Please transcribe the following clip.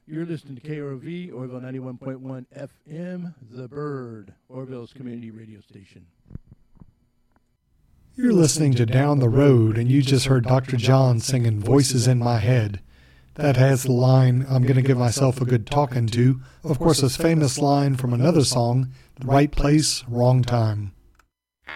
You're listening to KROV, Orville 91.1 FM, The Bird, Orville's community radio station. You're listening to Down the Road, and you just heard Dr. John singing Voices in My Head. That has the line, I'm going to give myself a good talking to. Of course, his famous line from another song, The Right Place, Wrong Time.